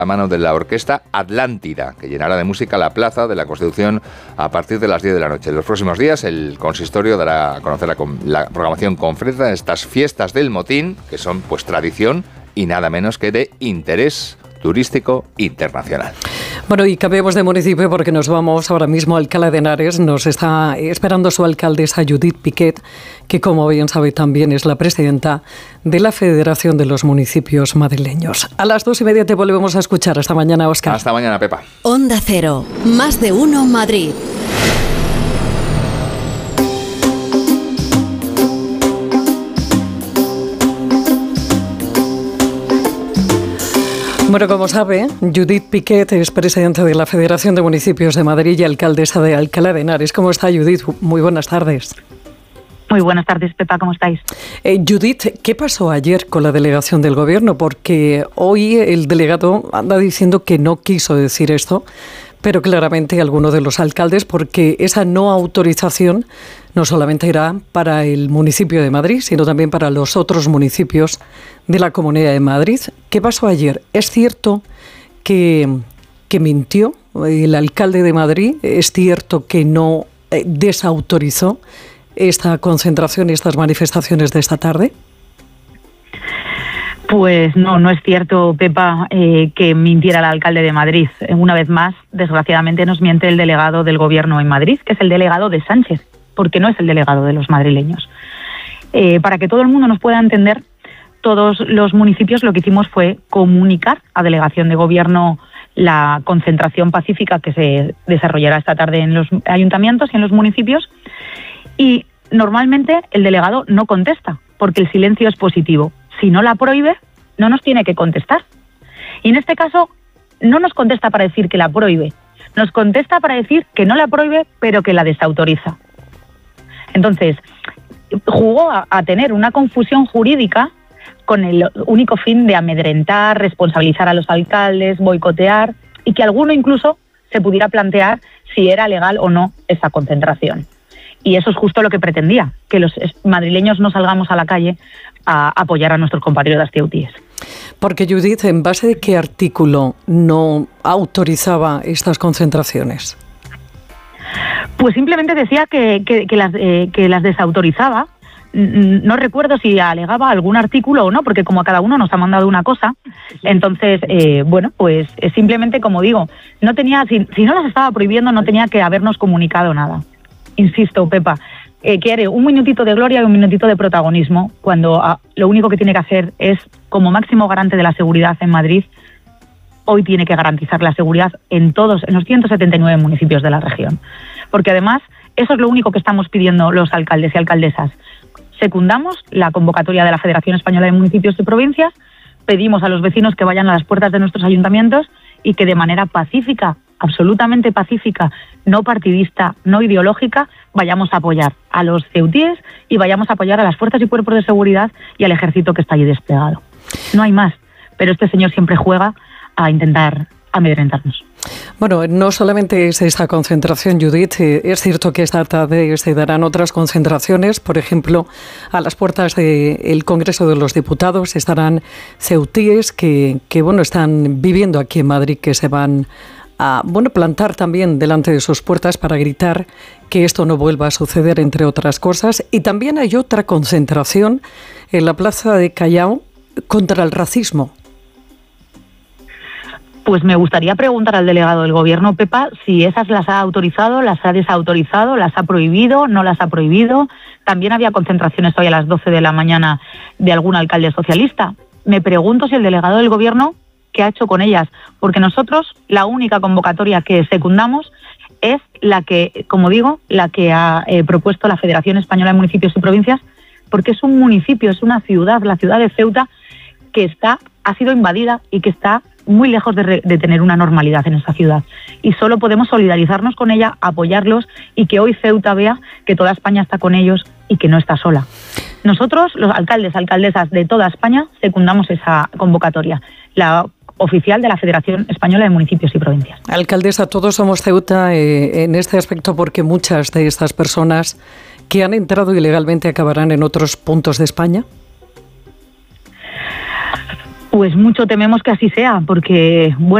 a mano de la orquesta Atlántida, que llenará de música la Plaza de la Constitución a partir de las 10 de la noche. En los próximos días el consistorio dará a conocer la programación completa de estas fiestas del motín, que son pues tradición y nada menos que de interés turístico internacional. Bueno, y cambiemos de municipio porque nos vamos ahora mismo a Alcalá de Henares. Nos está esperando su alcaldesa Judith Piquet, que como bien sabe también es la presidenta de la Federación de los Municipios Madrileños. A las 2:30 te volvemos a escuchar. Hasta mañana, Óscar. Hasta mañana, Pepa. Onda Cero, más de uno Madrid. Bueno, como sabe, Judith Piquet es presidenta de la Federación de Municipios de Madrid y alcaldesa de Alcalá de Henares. ¿Cómo está, Judith? Muy buenas tardes. Muy buenas tardes, Pepa, ¿cómo estáis? Judith, ¿qué pasó ayer con la delegación del Gobierno? Porque hoy el delegado anda diciendo que no quiso decir esto, pero claramente alguno de los alcaldes, porque esa no autorización no solamente era para el municipio de Madrid, sino también para los otros municipios de la Comunidad de Madrid. ¿Qué pasó ayer? ¿Es cierto que mintió el alcalde de Madrid? ¿Es cierto que no desautorizó esta concentración y estas manifestaciones de esta tarde? Pues no es cierto, Pepa, que mintiera el alcalde de Madrid. Una vez más, desgraciadamente, nos miente el delegado del Gobierno en Madrid, que es el delegado de Sánchez, porque no es el delegado de los madrileños. Para que todo el mundo nos pueda entender, todos los municipios lo que hicimos fue comunicar a delegación de Gobierno la concentración pacífica que se desarrollará esta tarde en los ayuntamientos y en los municipios, y normalmente el delegado no contesta, porque el silencio es positivo. Si no la prohíbe, no nos tiene que contestar. Y en este caso, no nos contesta para decir que la prohíbe, nos contesta para decir que no la prohíbe, pero que la desautoriza. Entonces, jugó a tener una confusión jurídica con el único fin de amedrentar, responsabilizar a los alcaldes, boicotear, y que alguno incluso se pudiera plantear si era legal o no esa concentración. Y eso es justo lo que pretendía, que los madrileños no salgamos a la calle a apoyar a nuestros compañeros de las ceutíes. Porque, Judith, ¿en base de qué artículo no autorizaba estas concentraciones? Pues simplemente decía que las desautorizaba. No recuerdo si alegaba algún artículo o no, porque como a cada uno nos ha mandado una cosa, entonces, pues simplemente, como digo, no tenía, si no las estaba prohibiendo, no tenía que habernos comunicado nada. Insisto, Pepa, quiere un minutito de gloria y un minutito de protagonismo, cuando lo único que tiene que hacer es, como máximo garante de la seguridad en Madrid, hoy tiene que garantizar la seguridad en los 179 municipios de la región. Porque además, eso es lo único que estamos pidiendo los alcaldes y alcaldesas. Secundamos la convocatoria de la Federación Española de Municipios y Provincias, pedimos a los vecinos que vayan a las puertas de nuestros ayuntamientos y que de manera pacífica, absolutamente pacífica, no partidista, no ideológica, vayamos a apoyar a los ceutíes y vayamos a apoyar a las fuerzas y cuerpos de seguridad y al ejército que está allí desplegado. No hay más, pero este señor siempre juega a intentar amedrentarnos. Bueno, no solamente es esta concentración, Judith, es cierto que esta tarde se darán otras concentraciones, por ejemplo, a las puertas del Congreso de los Diputados estarán ceutíes que están viviendo aquí en Madrid, que se van a plantar también delante de sus puertas para gritar que esto no vuelva a suceder, entre otras cosas. Y también hay otra concentración en la Plaza de Callao contra el racismo. Pues me gustaría preguntar al delegado del Gobierno, Pepa, si esas las ha autorizado, las ha desautorizado, las ha prohibido, no las ha prohibido. También había concentraciones hoy a las 12 de la mañana de algún alcalde socialista. Me pregunto si el delegado del Gobierno, ¿qué ha hecho con ellas? Porque nosotros, la única convocatoria que secundamos es la que, como digo, la que ha propuesto la Federación Española de Municipios y Provincias, porque es un municipio, es una ciudad, la ciudad de Ceuta, que ha sido invadida y que está muy lejos de tener una normalidad en esta ciudad. Y solo podemos solidarizarnos con ella, apoyarlos y que hoy Ceuta vea que toda España está con ellos y que no está sola. Nosotros, los alcaldes, alcaldesas de toda España, secundamos esa convocatoria, la oficial de la Federación Española de Municipios y Provincias. Alcaldesa, todos somos Ceuta en este aspecto, porque muchas de estas personas que han entrado ilegalmente acabarán en otros puntos de España. Pues mucho tememos que así sea, porque, bueno,